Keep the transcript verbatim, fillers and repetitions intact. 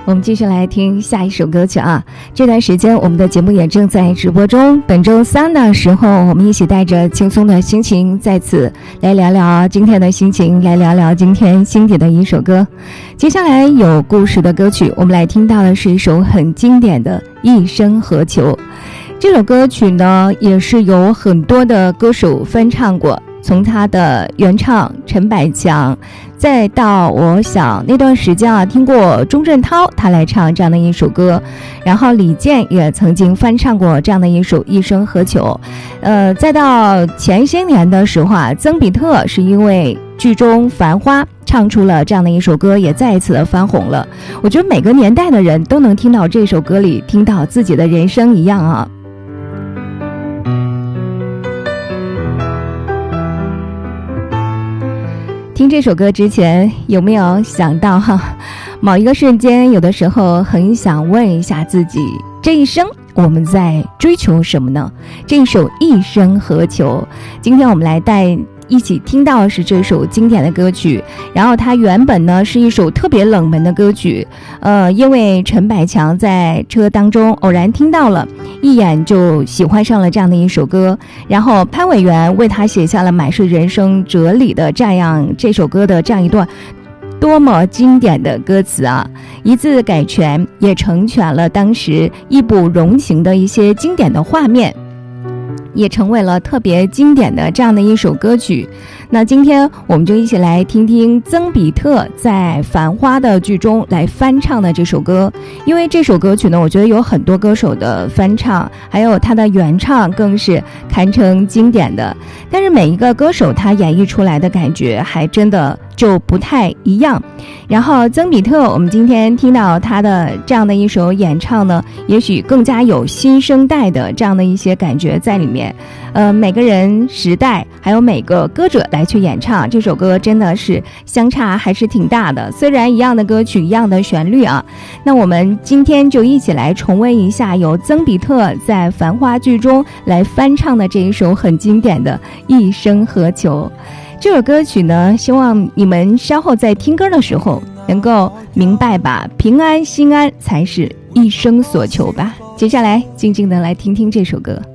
我们继续来听下一首歌曲啊！这段时间我们的节目也正在直播中。本周三的时候，我们一起带着轻松的心情，在此来聊聊今天的心情，来聊聊今天心底的一首歌。接下来有故事的歌曲，我们来听到的是一首很经典的《一生何求》。这首歌曲呢，也是有很多的歌手翻唱过。从他的原唱陈百强，再到我想那段时间啊，听过钟镇涛他来唱这样的一首歌，然后李健也曾经翻唱过这样的一首《一生何求》，呃，再到前些年的时候啊，曾比特是因为剧中《繁花》唱出了这样的一首歌，也再一次的翻红了。我觉得每个年代的人都能听到这首歌里，听到自己的人生一样啊。听这首歌之前，有没有想到哈，某一个瞬间，有的时候很想问一下自己，这一生我们在追求什么呢？这一首《一生何求》，今天我们来带一起听到的是这首经典的歌曲，然后它原本呢是一首特别冷门的歌曲，呃，因为陈百强在车当中偶然听到了，一眼就喜欢上了这样的一首歌，然后潘伟源为他写下了满是人生哲理的这样这首歌的这样一段多么经典的歌词啊！一字改全，也成全了当时义不容情的一些经典的画面，也成为了特别经典的这样的一首歌曲。那今天我们就一起来听听曾比特在《繁花》的剧中来翻唱的这首歌，因为这首歌曲呢，我觉得有很多歌手的翻唱，还有他的原唱更是堪称经典的，但是每一个歌手他演绎出来的感觉还真的就不太一样。然后曾比特，我们今天听到他的这样的一首演唱呢，也许更加有新生代的这样的一些感觉在里面。呃，每个人时代还有每个歌者来去演唱这首歌，真的是相差还是挺大的。虽然一样的歌曲，一样的旋律啊，那我们今天就一起来重温一下由曾比特在《繁花》剧中来翻唱的这一首很经典的《一生何求》。这首歌曲呢，希望你们稍后在听歌的时候能够明白吧，平安心安才是一生所求吧。接下来静静的来听听这首歌。